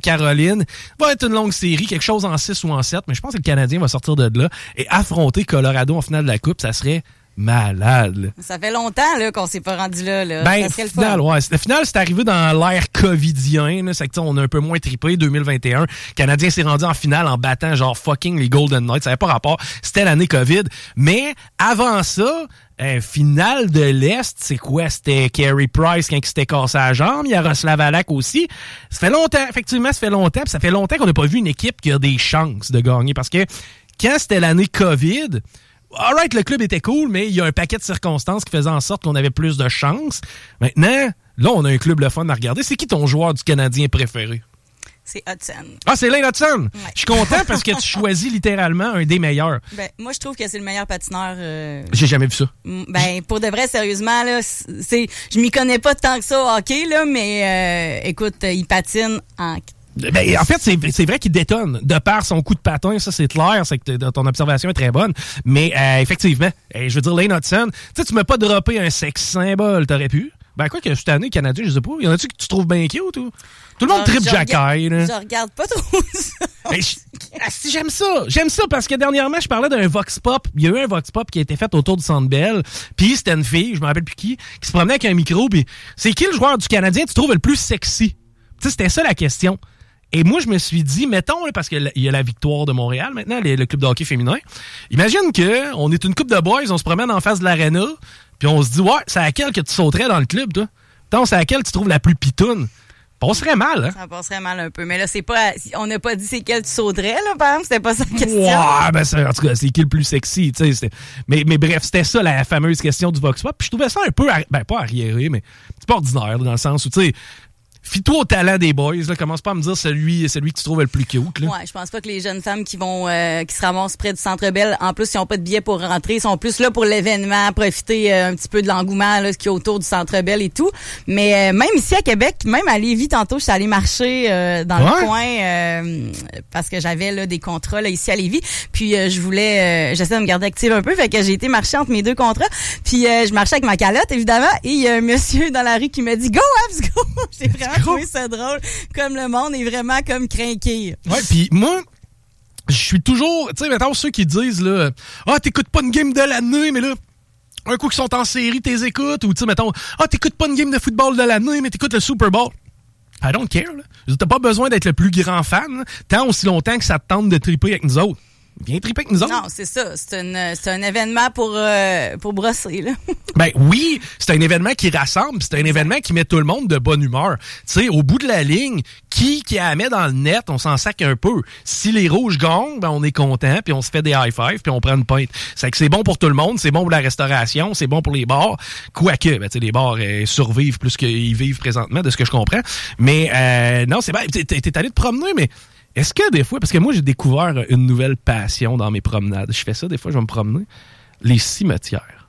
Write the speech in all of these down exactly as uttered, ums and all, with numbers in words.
Caroline. Va être une longue série, quelque chose en six ou en sept, mais je pense que le Canadien va sortir de là et affronter Colorado en finale de la Coupe. Ça serait malade. Là. Ça fait longtemps là, qu'on s'est pas rendu là. là. Ben, final, ouais. Le final, c'est arrivé dans l'ère covidien. Là. C'est que, on a un peu moins trippé. deux mille vingt et un, le Canadien s'est rendu en finale en battant genre fucking les Golden Knights. Ça n'avait pas rapport. C'était l'année COVID. Mais avant ça, euh, finale de l'Est, c'est quoi? C'était Carey Price quand il s'était cassé la jambe. Yaroslav Halak aussi. Ça fait longtemps. Effectivement, ça fait longtemps. Puis ça fait longtemps qu'on n'a pas vu une équipe qui a des chances de gagner. Parce que quand c'était l'année COVID... Alright, le club était cool, mais il y a un paquet de circonstances qui faisaient en sorte qu'on avait plus de chance. Maintenant, là, on a un club le fun à regarder. C'est qui ton joueur du Canadien préféré? C'est Hudson. Ah, c'est Lane Hudson? Ouais. Je suis content parce que tu choisis littéralement un des meilleurs. Ben, moi, je trouve que c'est le meilleur patineur. Euh... J'ai jamais vu ça. Ben, pour de vrai, sérieusement, là, c'est, je m'y connais pas tant que ça au hockey, là, mais euh, écoute, il patine en... Ben, en fait, c'est, c'est vrai qu'il détonne de par son coup de patin, ça c'est clair, c'est que ton observation est très bonne. Mais euh, effectivement, je veux dire, Lane Hudson, tu sais, tu m'as pas droppé un sexe symbole, t'aurais pu. Ben quoi que cette année, Canadien, je sais pas, y en a-tu que tu trouves bien cute ou? Tout le monde tripe Jacky, là. Je regarde pas trop ça. Ben, je, si j'aime ça, j'aime ça parce que dernièrement, je parlais d'un Vox Pop. Il y a eu un Vox Pop qui a été fait autour du Centre Bell. Puis c'était une fille, je me rappelle plus qui, qui se promenait avec un micro. Puis c'est qui le joueur du Canadien tu trouves le plus sexy? Tu sais, c'était ça la question. Et moi, je me suis dit, mettons, là, parce qu'il y a la victoire de Montréal maintenant, le, le club de hockey féminin. Imagine qu'on est une couple de boys, on se promène en face de l'aréna, puis on se dit, ouais, c'est à laquelle que tu sauterais dans le club, toi? Tant c'est à laquelle tu trouves la plus pitoune. Passerait mal, hein? Ça passerait mal un peu. Mais là, c'est pas. On n'a pas dit c'est quel tu sauterais, là, par exemple. C'était pas ça la question. Ouais, ben, c'est, en tout cas, c'est qui le plus sexy, tu sais. Mais, mais bref, c'était ça, la fameuse question du Vox Pop. Puis je trouvais ça un peu, arri- ben, pas arriéré, mais c'est pas ordinaire, là, dans le sens où, tu sais, fie-toi au talent des boys, là. Commence pas à me dire celui, celui que tu trouves le plus cute, là. Ouais, je pense pas que les jeunes femmes qui vont, euh, qui se ramassent près du Centre Bell, en plus, ils ont pas de billets pour rentrer, ils sont plus là pour l'événement, profiter euh, un petit peu de l'engouement, là, ce qui est autour du Centre Bell et tout. Mais, euh, même ici à Québec, même à Lévis, tantôt, je suis allée marcher, euh, dans ouais. le coin, euh, parce que j'avais, là, des contrats, là, ici à Lévis. Puis, euh, je voulais, euh, j'essaie de me garder active un peu, fait que j'ai été marcher entre mes deux contrats. Puis, euh, je marchais avec ma calotte, évidemment, et il y a un monsieur dans la rue qui m'a dit, go, Abs, go! J'ai vraiment trouvé ça drôle, comme le monde est vraiment comme crinqué. Ouais, puis moi, je suis toujours, tu sais, mettons ceux qui disent là, ah, t'écoutes pas une game de l'année, mais là, un coup qu'ils sont en série, t'es écoutes, ou tu sais, mettons, ah, t'écoutes pas une game de football de l'année, mais t'écoutes le Super Bowl. I don't care, là. T'as pas besoin d'être le plus grand fan, là, tant aussi longtemps que ça te tente de triper avec nous autres. Viens triper avec nous autres. Non, c'est ça. C'est, une, c'est un événement pour, euh, pour brosser, là. Ben oui, c'est un événement qui rassemble, c'est un événement qui met tout le monde de bonne humeur. Tu sais, au bout de la ligne, qui qui la met dans le net, on s'en sac un peu. Si les rouges gagnent, ben on est content, puis on se fait des high-fives, puis on prend une pinte. C'est que c'est bon pour tout le monde, c'est bon pour la restauration, c'est bon pour les bars. Quoique, ben tu sais, les bars euh, survivent plus qu'ils vivent présentement, de ce que je comprends. Mais euh, non, c'est bien. T'es, t'es allé te promener, mais... Est-ce que des fois, parce que moi j'ai découvert une nouvelle passion dans mes promenades, je fais ça des fois, je vais me promener, les cimetières.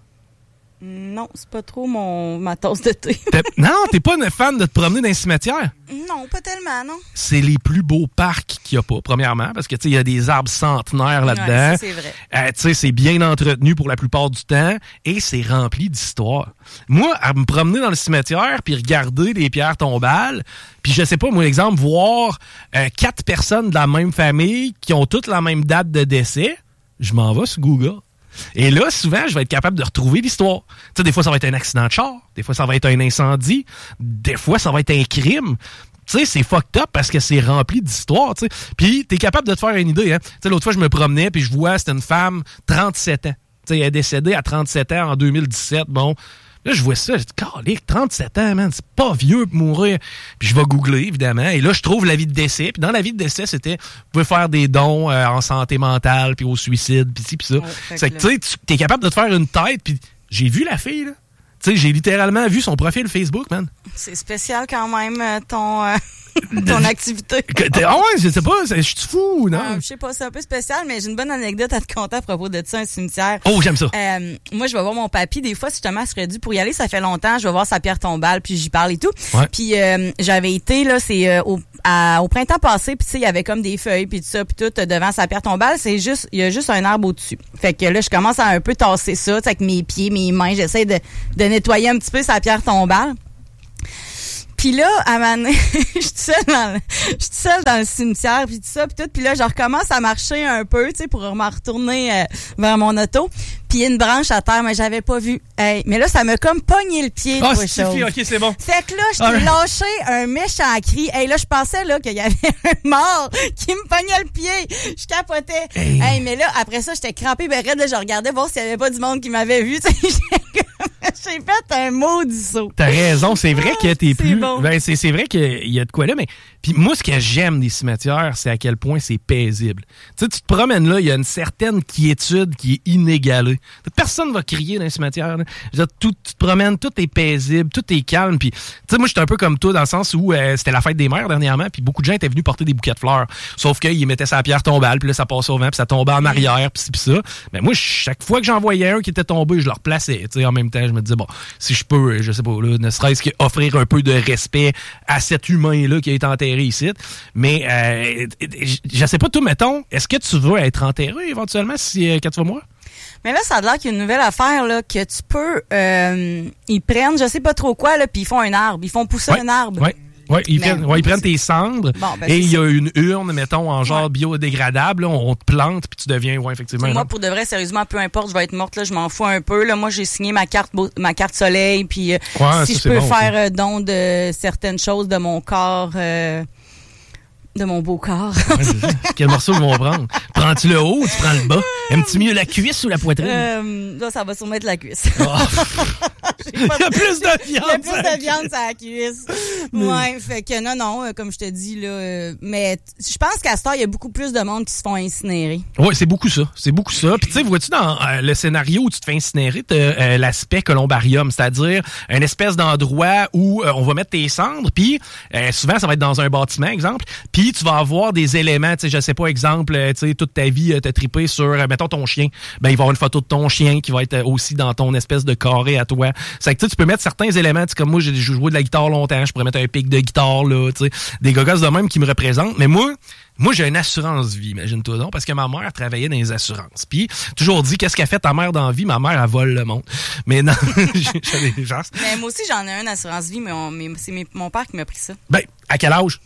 Non, c'est pas trop mon ma tasse de thé. T'es, non, t'es pas une fan de te promener dans les cimetières? Non, pas tellement, non. C'est les plus beaux parcs qu'il y a pas, premièrement, parce que tu sais, il y a des arbres centenaires là-dedans. Ouais, ça, c'est vrai. Euh, tu sais, c'est bien entretenu pour la plupart du temps et c'est rempli d'histoires. Moi, à me promener dans le cimetière puis regarder les pierres tombales, puis je sais pas, moi, exemple, voir euh, quatre personnes de la même famille qui ont toutes la même date de décès, je m'en vais sur Google. Et là, souvent, je vais être capable de retrouver l'histoire. Tu sais, des fois, ça va être un accident de char. Des fois, ça va être un incendie. Des fois, ça va être un crime. Tu sais, c'est fucked up parce que c'est rempli d'histoires, tu sais. Puis, t'es capable de te faire une idée, hein. Tu sais, l'autre fois, je me promenais, puis je vois, c'était une femme, trente-sept ans. Tu sais, elle est décédée à trente-sept ans en deux mille dix-sept. Bon, là, je vois ça, je dis, calique, trente-sept ans, man, c'est pas vieux pour mourir. Puis je vais googler, évidemment, et là, je trouve l'avis de décès. Puis dans l'avis de décès, c'était, vous pouvez faire des dons euh, en santé mentale, puis au suicide, puis ci, puis ça. Ouais, c'est que, tu sais, tu es capable de te faire une tête, puis j'ai vu la fille, là. Tu sais, j'ai littéralement vu son profil Facebook, man. C'est spécial quand même, ton... Euh... ton activité. Ah ouais, je sais pas, je suis fou, non? Euh, je sais pas, c'est un peu spécial, mais j'ai une bonne anecdote à te conter à propos de ça, un cimetière. Oh, j'aime ça. Euh, moi, je vais voir mon papy, des fois, si justement, je serais dû pour y aller, ça fait longtemps, je vais voir sa pierre tombale, puis j'y parle et tout. Ouais. Puis euh, j'avais été, là, c'est euh, au, à, au printemps passé, puis tu sais, il y avait comme des feuilles, puis tout ça, puis tout, devant sa pierre tombale, c'est juste, il y a juste un arbre au-dessus. Fait que là, je commence à un peu tasser ça, avec mes pieds, mes mains, j'essaie de, de nettoyer un petit peu sa pierre tombale. Puis là, à un moment donné, je suis seule dans le, je suis seule dans le cimetière, puis tout ça, puis tout. Puis là, je recommence à marcher un peu, tu sais, pour me retourner euh, vers mon auto. Puis il y a une branche à terre, mais j'avais pas vu. Hey, mais là, ça m'a comme pogné le pied. Ah, c'est suffit, ok, c'est bon. Fait que là, je t'ai ah, lâché un méchant cri. Hey, là, je pensais là qu'il y avait un mort qui me pognait le pied. Je capotais. Hey, hey mais là, après ça, j'étais crampée, ben raide, là, je regardais voir s'il y avait pas du monde qui m'avait vu. J'ai fait un maudit saut. T'as raison, c'est vrai que t'es plus... Bon. Ben, c'est, c'est vrai qu'il y a de quoi là, mais... Puis moi, ce que j'aime des cimetières, c'est à quel point c'est paisible. Tu sais, tu te promènes là, il y a une certaine quiétude qui est inégalée. Personne va crier dans les cimetières. Là. Je veux dire, tout, tu te promènes, tout est paisible, tout est calme. Puis, tu sais, moi, j'étais un peu comme toi dans le sens où euh, c'était la fête des mères dernièrement, puis beaucoup de gens étaient venus porter des bouquets de fleurs. Sauf qu'ils mettaient sa pierre tombale, puis là, ça passait au vent, puis ça tombait en arrière, puis ci, puis ça. Mais moi, chaque fois que j'en voyais un qui était tombé, je le replaçais. Tu sais, en même temps, je me disais, bon, si je peux, je sais pas, là, ne serait-ce qu'offrir un peu de respect à cet humain-là qui a été enterré ici. Mais, euh, je sais pas, toi, mettons, est-ce que tu veux être enterré éventuellement si, euh, quand tu vas mourir? Mais là, ça a l'air qu'il y a une nouvelle affaire, là, que tu peux, euh, ils prennent, je sais pas trop quoi, là, puis ils font un arbre. Ils font pousser ouais, un arbre. Ouais. Oui, ils, prennent, ouais, ils prennent tes cendres bon, ben, et il y a une urne, mettons, en genre ouais. biodégradable. Là, on te plante puis tu deviens, ouais, effectivement. Moi, pour de vrai, sérieusement, peu importe, je vais être morte, là, je m'en fous un peu. Là, moi, j'ai signé ma carte ma carte soleil, puis euh, ouais, si ça, je peux bon, faire euh, don de certaines choses de mon corps... Euh, de mon beau corps. Ouais, quel morceau ils vont prendre? Prends-tu le haut ou tu prends le bas? Aimes-tu mieux la cuisse ou la poitrine? Euh, là, ça va sûrement être la cuisse. Oh. Il y a plus de viande. Il y a plus de viande sur la cuisse. Ouais, fait que non, non, comme je te dis, là, euh, mais je pense qu'à ce temps, il y a beaucoup plus de monde qui se font incinérer. Oui, c'est beaucoup ça. C'est beaucoup ça. Puis tu sais, vois-tu, dans euh, le scénario où tu te fais incinérer, t'as euh, l'aspect columbarium, c'est-à-dire une espèce d'endroit où euh, on va mettre tes cendres, puis euh, souvent, ça va être dans un bâtiment, exemple, puis tu vas avoir des éléments, tu sais, je sais pas, exemple, tu sais, toute ta vie, t'as trippé sur, mettons, ton chien. Ben, il va y avoir une photo de ton chien qui va être aussi dans ton espèce de carré à toi. C'est que tu peux mettre certains éléments, tu sais, comme moi, j'ai joué de la guitare longtemps, je pourrais mettre un pic de guitare, là, tu sais, des gogos de même qui me représentent. Mais moi, moi, j'ai une assurance vie, imagine-toi donc, parce que ma mère travaillait dans les assurances. Puis, toujours dit, qu'est-ce qu'a fait ta mère dans la vie? Ma mère, elle vole le monde. Mais non, j'avais des chances. Mais moi aussi, j'en ai une assurance vie, mais, on, mais c'est mes, mon père qui m'a pris ça. Ben, à quel âge?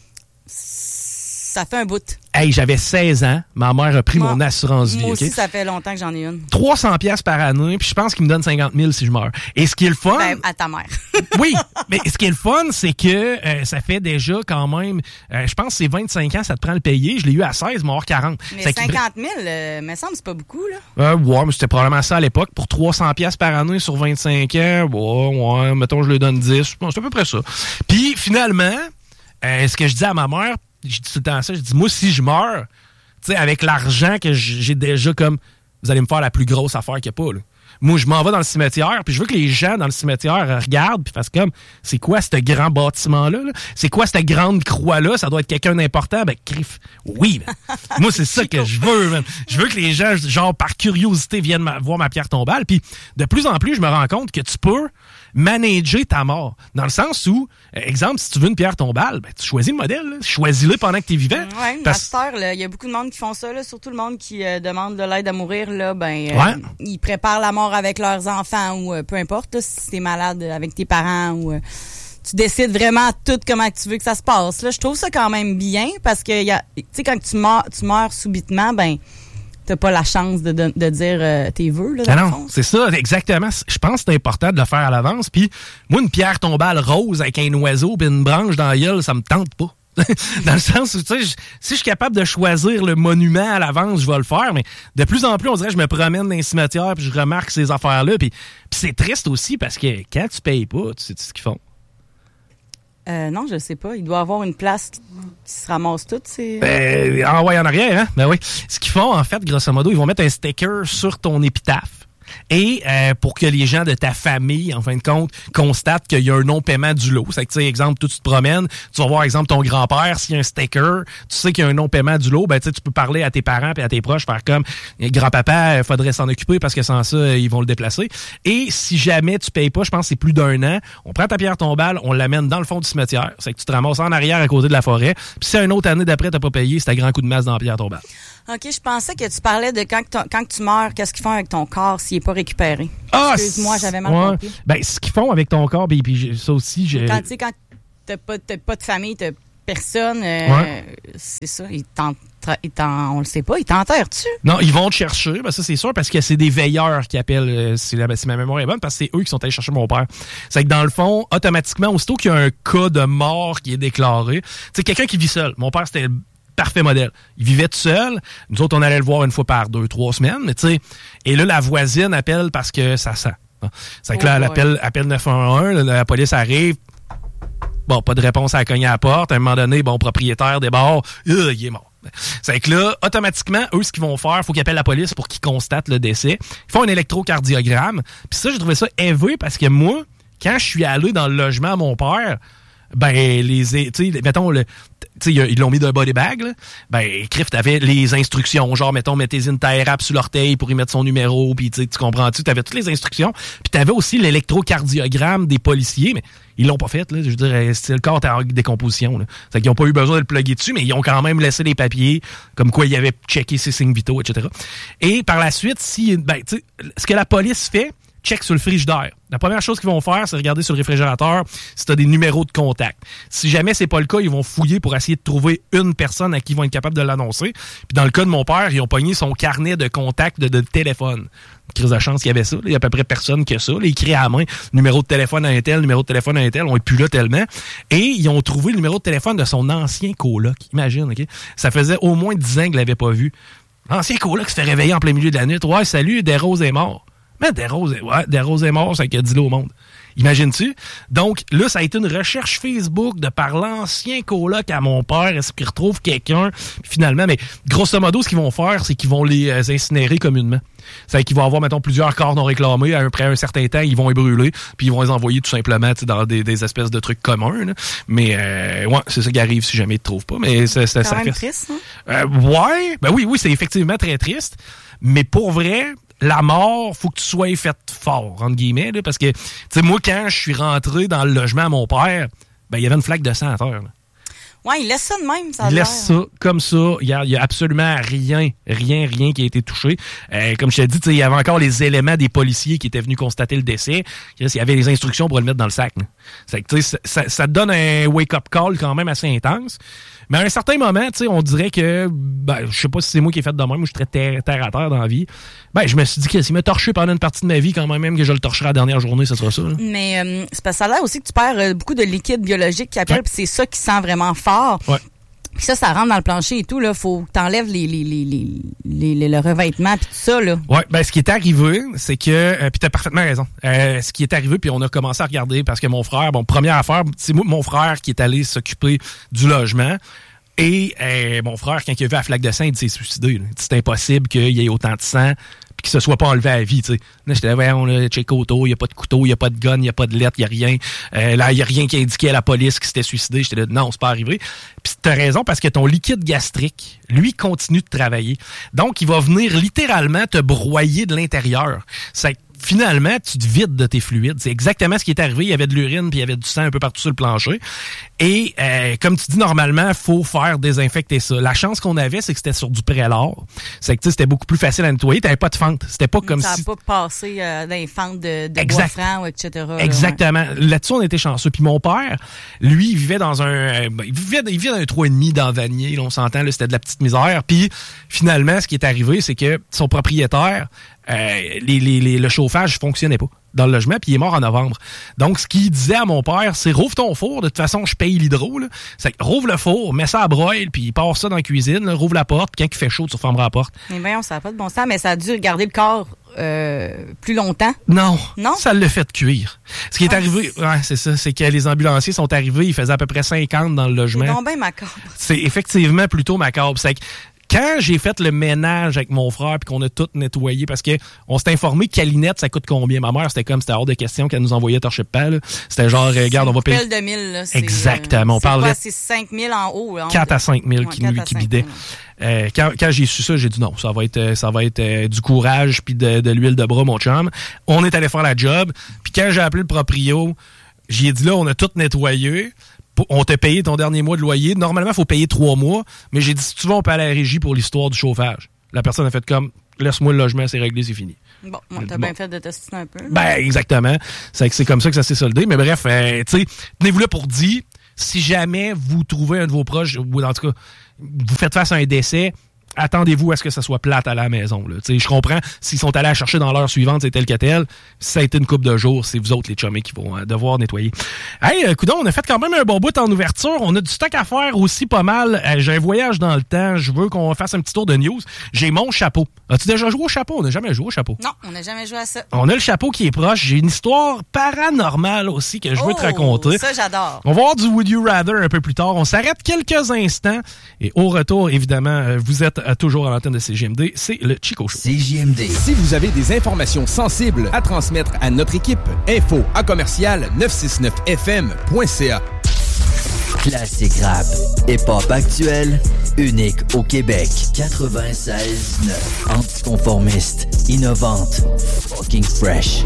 Ça fait un bout. Hey, j'avais seize ans. Ma mère a pris moi, mon assurance vie. Moi aussi, okay? ça fait longtemps que j'en ai une. trois cents piastres par année, puis je pense qu'il me donne cinquante mille si je meurs. Et ce qui est le fun... Ben, à ta mère. Oui, mais ce qui est le fun, c'est que euh, ça fait déjà quand même... Euh, je pense que c'est vingt-cinq ans, ça te prend le payer. Je l'ai eu à seize, mort quarante. Mais c'est cinquante mille, euh, me semble, c'est pas beaucoup, là. Euh, ouais, mais c'était probablement ça à l'époque. Pour trois cents piastres par année sur vingt-cinq ans, ouais, ouais, mettons, je lui donne dix. C'est à peu près ça. Puis, finalement, euh, ce que je dis à ma mère... Je dis tout le temps ça, je dis, moi, si je meurs, tu sais, avec l'argent que j'ai déjà comme, vous allez me faire la plus grosse affaire qu'il n'y a pas, là. Moi, je m'en vais dans le cimetière, puis je veux que les gens dans le cimetière regardent, puis fassent comme, c'est quoi ce grand bâtiment-là? Là? C'est quoi cette grande croix-là? Ça doit être quelqu'un d'important? Ben, crif. Oui, man. Moi, c'est ça que je veux, man. Je veux que les gens, genre, par curiosité, viennent ma, voir ma pierre tombale, puis de plus en plus, je me rends compte que tu peux manager ta mort. Dans le sens où, exemple, si tu veux une pierre tombale, ben, tu choisis le modèle, là. Choisis-le pendant que tu es vivant. Oui, parce... il y a beaucoup de monde qui font ça, là, surtout le monde qui euh, demande de l'aide à mourir, là, ben, euh, ouais. ils préparent la mort avec leurs enfants ou euh, peu importe, là, si t'es malade avec tes parents ou... Euh, tu décides vraiment tout comment tu veux que ça se passe. Là, je trouve ça quand même bien parce que, tu sais, quand tu meurs, tu meurs subitement, ben... t'as pas la chance de, de, de dire euh, tes vœux. Là, dans ah le non, fond. C'est ça, exactement. Je pense que c'est important de le faire à l'avance. Puis moi, une pierre tombale rose avec un oiseau et une branche dans la gueule, ça me tente pas. Dans le sens où, tu sais, si je suis capable de choisir le monument à l'avance, je vais le faire. Mais de plus en plus, on dirait que je me promène dans les cimetières puis je remarque ces affaires-là. Puis, puis c'est triste aussi parce que quand tu payes pas, tu sais ce qu'ils font. Euh, non, je sais pas. Il doit y avoir une place qui, qui se ramasse toutes. C'est... Ben, en, ouais, en arrière, hein? Ben oui. Ce qu'ils font, en fait, grosso modo, ils vont mettre un sticker sur ton épitaphe. Et euh, pour que les gens de ta famille, en fin de compte, constatent qu'il y a un non-paiement du lot. C'est que, tu sais, exemple, toi, tu te promènes, tu vas voir, exemple, ton grand-père, s'il y a un sticker, tu sais qu'il y a un non-paiement du lot, ben, tu sais, tu peux parler à tes parents et à tes proches, faire comme, grand-papa, il faudrait s'en occuper parce que sans ça, ils vont le déplacer. Et si jamais tu payes pas, je pense que c'est plus d'un an, on prend ta pierre tombale, on l'amène dans le fond du cimetière. C'est que tu te ramasses en arrière à côté de la forêt. Puis si une autre année d'après, t'as pas payé, c'est un grand coup de masse dans la pierre tombale. OK, je pensais que tu parlais de quand, quand tu meurs, qu'est-ce qu'ils font avec ton corps s'il n'est pas récupéré. Ah, excuse-moi, j'avais mal ouais. compris. Ben, ce qu'ils font avec ton corps, puis, puis ça aussi, j'ai... Quand, tu sais, quand t'as pas, t'as pas de famille, t'as personne, euh, ouais. c'est ça, ils t'en, ils t'en, on le sait pas, ils t'enterrent-tu? Non, ils vont te chercher, ben ça c'est sûr, parce que c'est des veilleurs qui appellent, euh, si, la, si ma mémoire est bonne, parce que c'est eux qui sont allés chercher mon père. C'est que dans le fond, automatiquement, aussitôt qu'il y a un cas de mort qui est déclaré, c'est quelqu'un qui vit seul. Mon père, c'était le parfait modèle. Il vivait tout seul. Nous autres, on allait le voir une fois par deux, trois semaines, mais tu sais, et là, la voisine appelle parce que ça sent. C'est que là, elle appelle, appelle neuf un un, la police arrive. Bon, pas de réponse à la cogner à la porte. À un moment donné, bon, propriétaire des bars, euh, il est mort. C'est que là, automatiquement, eux, ce qu'ils vont faire, il faut qu'ils appellent la police pour qu'ils constatent le décès. Ils font un électrocardiogramme. Puis ça, j'ai trouvé ça élevé parce que moi, quand je suis allé dans le logement à mon père, ben, les, tu sais, mettons, le, tu sais, ils l'ont mis d'un body bag, là. Ben, Criff, t'avais les instructions, genre, mettons, mettez une taille rap sur l'orteil pour y mettre son numéro, puis tu comprends-tu, t'avais toutes les instructions, puis t'avais aussi l'électrocardiogramme des policiers, mais ils l'ont pas fait, là, je veux dire, c'est le corps était en décomposition, là. C'est qu'ils ont pas eu besoin de le plugger dessus, mais ils ont quand même laissé les papiers, comme quoi ils avaient checké ses signes vitaux, et cetera. Et par la suite, si, ben, tu sais, ce que la police fait, check sur le frigidaire. La première chose qu'ils vont faire, c'est regarder sur le réfrigérateur si tu as des numéros de contact. Si jamais c'est pas le cas, ils vont fouiller pour essayer de trouver une personne à qui ils vont être capables de l'annoncer. Puis dans le cas de mon père, ils ont pogné son carnet de contact de, de téléphone. Crise de chance qu'il y avait ça. Il y a à peu près personne que ça. Là, écrit à la main, numéro de téléphone à un tel, numéro de téléphone à un tel. On est plus là tellement. Et ils ont trouvé le numéro de téléphone de son ancien coloc. Imagine, OK? Ça faisait au moins dix ans qu'il l'avait pas vu. L'ancien coloc se fait réveiller en plein milieu de la nuit. Ouais, salut, Desroses est mort. Mais Desroses, ouais, Desroses est mort, c'est que dis-le au monde. Imagines-tu? Donc, là, ça a été une recherche Facebook de par l'ancien coloc à mon père. Est-ce qu'ils retrouvent quelqu'un? Puis finalement, mais grosso modo, ce qu'ils vont faire, c'est qu'ils vont les euh, incinérer communément. C'est qu'ils vont avoir, mettons, plusieurs corps non réclamés. Après un certain temps, ils vont les brûler. Puis ils vont les envoyer tout simplement dans des, des espèces de trucs communs. Là. Mais, euh, ouais, c'est ça qui arrive si jamais ils ne te trouvent pas. Mais c'est, c'est, c'est ça quand même fait... triste, hein? Euh, ouais, ben oui, oui, c'est effectivement très triste. Mais pour vrai... La mort, faut que tu sois fait fort, entre guillemets, là, parce que, tu sais, moi, quand je suis rentré dans le logement à mon père, ben, il y avait une flaque de sang à terre. Là. Ouais, il laisse ça de même, ça a Il l'air. laisse ça comme ça. Il y a, il y a absolument rien, rien, rien qui a été touché. Euh, comme je t'ai dit, il y avait encore les éléments des policiers qui étaient venus constater le décès. Il y avait les instructions pour le mettre dans le sac. C'est que, ça, ça, ça te donne un wake-up call quand même assez intense. Mais à un certain moment, on dirait que, ben, je sais pas si c'est moi qui ai fait de même, ou je suis très terre, terre à terre dans la vie. Ben, je me suis dit que s'il m'a torché pendant une partie de ma vie, quand même, même que je le torcherai la dernière journée, ce sera ça. Là. Mais euh, c'est parce que ça a l'air aussi que tu perds euh, beaucoup de liquide biologique qui appelle, ouais. Puis c'est ça qui sent vraiment fort. Ouais. Puis ça, ça rentre dans le plancher et tout, là. Faut que t'enlèves les, les, les, les, les, les, le revêtement puis tout ça, là. Ouais, ben, ce qui est arrivé, c'est que, euh, puis t'as parfaitement raison. Euh, ce qui est arrivé, puis on a commencé à regarder parce que mon frère, bon, première affaire, c'est mon frère qui est allé s'occuper du logement. Et euh, mon frère, quand il a vu la flaque de sang, il dit c'est suicidé. Là. C'est impossible qu'il y ait autant de sang puis qu'il se soit pas enlevé à la vie. T'sais. Là, j'étais là, ouais, on a checké autour, il n'y a pas de couteau, il n'y a pas de gun, il n'y a pas de lettre, il n'y a rien. Euh, là, il n'y a rien qui indiquait à la police qu'il s'était suicidé. J'étais là, non, c'est pas arrivé. Puis t'as raison, parce que ton liquide gastrique, lui, continue de travailler. Donc, il va venir littéralement te broyer de l'intérieur. C'est finalement, tu te vides de tes fluides. C'est exactement ce qui est arrivé. Il y avait de l'urine puis il y avait du sang un peu partout sur le plancher. Et euh, comme tu dis, normalement, il faut faire désinfecter ça. La chance qu'on avait, c'est que c'était sur du prélard. C'est que c'était beaucoup plus facile à nettoyer. Tu n'avais pas de fente. C'était pas comme ça si... Ça n'a pas passé euh, dans les fentes de, de exact. bois franc, et cetera. Exactement. Là, ouais. Là-dessus, on était chanceux. Puis mon père, lui, il vivait dans un... Euh, il, vivait, il vivait dans un trois et demi dans Vanier. Là, on s'entend, là, c'était de la petite misère. Puis finalement, ce qui est arrivé, c'est que son propriétaire... Euh, les, les, les, le chauffage fonctionnait pas dans le logement, puis il est mort en novembre. Donc, ce qu'il disait à mon père, c'est « Rouvre ton four, de toute façon, je paye l'hydro. » C'est « Rouvre le four, mets ça à broil, puis il part ça dans la cuisine, là, rouvre la porte, puis quand il fait chaud, tu refermeras la porte. » Mais voyons, ça n'a pas de bon sens, mais ça a dû garder le corps euh, plus longtemps. Non, non, ça l'a fait cuire. Ce qui est ah, arrivé, ouais, c'est ça, c'est que les ambulanciers sont arrivés, ils faisaient à peu près cinquante dans le logement. C'est donc bien macabre. C'est effectivement plutôt macabre. C'est que quand j'ai fait le ménage avec mon frère puis qu'on a tout nettoyé, parce que on s'est informé qu'Alinette, ça coûte combien? Ma mère, c'était comme, c'était hors de question qu'elle nous envoyait torcher de pain. C'était genre, regarde, on va payer. de mille, là. Exactement. Euh, on parle. C'est cinq mille en haut. Là, quatre à cinq mille qui, nous, qui bidaient. Euh, quand, quand j'ai su ça, j'ai dit non, ça va être, ça va être euh, du courage puis de, de l'huile de bras, mon chum. On est allé faire la job. Puis quand j'ai appelé le proprio, j'ai dit là, on a tout nettoyé. On t'a payé ton dernier mois de loyer. Normalement, il faut payer trois mois. Mais j'ai dit, si tu veux, on peut aller à la régie pour l'histoire du chauffage. La personne a fait comme, laisse-moi le logement, c'est réglé, c'est fini. Bon, bon t'as bon. bien fait de t'ostiner un peu. Ben, exactement. C'est, c'est comme ça que ça s'est soldé. Mais bref, euh, tu sais, tenez-vous là pour dire, si jamais vous trouvez un de vos proches, ou en tout cas, vous faites face à un décès, attendez-vous à ce que ça soit plate à la maison. Là. Je comprends, s'ils sont allés la chercher dans l'heure suivante, c'est tel que tel, si ça a été une couple de jours, c'est vous autres les chummies qui vont euh, devoir nettoyer. Hey, euh, coudonc, on a fait quand même un bon bout en ouverture. On a du stock à faire aussi pas mal. Euh, j'ai un voyage dans le temps. Je veux qu'on fasse un petit tour de news. J'ai mon chapeau. As-tu déjà joué au chapeau? On n'a jamais joué au chapeau. Non, on n'a jamais joué à ça. On a le chapeau qui est proche. J'ai une histoire paranormale aussi que je veux oh, te raconter. Ça, j'adore. On va voir du Would You Rather un peu plus tard. On s'arrête quelques instants. Et au retour, évidemment, vous êtes toujours à l'antenne de C J M D. C'est le Chico Show. C J M D. Si vous avez des informations sensibles à transmettre à notre équipe, info à commercial neuf cent soixante-neuf F M point C A. Classique rap, hip-hop actuel, unique au Québec. quatre-vingt-seize neuf. Anticonformiste, innovante, fucking fresh.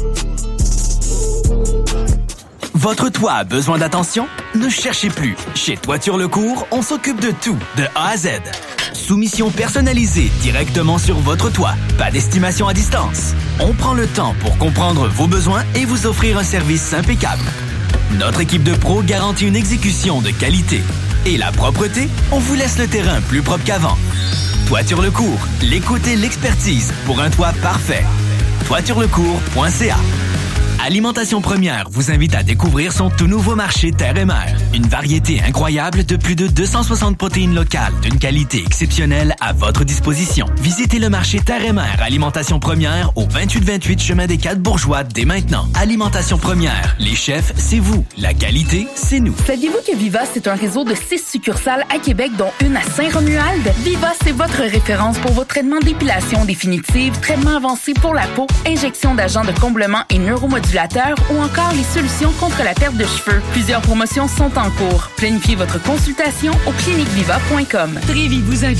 Votre toit a besoin d'attention? Ne cherchez plus. Chez Toiture Lecourt, on s'occupe de tout, de A à Z. Soumission personnalisée directement sur votre toit. Pas d'estimation à distance. On prend le temps pour comprendre vos besoins et vous offrir un service impeccable. Notre équipe de pros garantit une exécution de qualité. Et la propreté, on vous laisse le terrain plus propre qu'avant. Toiture Lecourt, l'écoute et l'expertise pour un toit parfait. toiture lecourt point c a. Alimentation Première vous invite à découvrir son tout nouveau marché Terre et Mer. Une variété incroyable de plus de deux cent soixante protéines locales d'une qualité exceptionnelle à votre disposition. Visitez le marché Terre et Mer Alimentation Première au vingt-huit vingt-huit chemin des Quatre Bourgeois dès maintenant. Alimentation Première, les chefs, c'est vous. La qualité, c'est nous. Saviez-vous que Viva, c'est un réseau de six succursales à Québec, dont une à Saint-Romuald? Viva, c'est votre référence pour vos traitements d'épilation définitive, traitements avancés pour la peau, injection d'agents de comblement et neuromodulateurs ou encore les solutions contre la perte de cheveux. Plusieurs promotions sont en cours. Planifiez votre consultation au clinique viva point com. Trévis vous invite